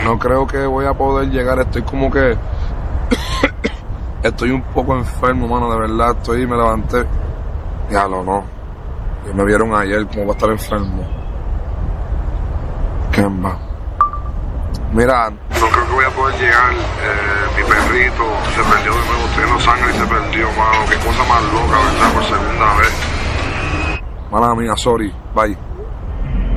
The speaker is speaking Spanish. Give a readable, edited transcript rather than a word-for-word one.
No creo que voy a poder llegar. Estoy como que... Estoy un poco enfermo, mano, de verdad. Me levanté. Diablo, no. Y me vieron ayer como va a estar enfermo. Kemba. Mira, no creo que voy a poder llegar. Mi perrito se perdió de nuevo. Estoy en Los Ángeles y se perdió, mano. Qué cosa más loca, ¿verdad? Por segunda vez. Mala mía, sorry. Bye.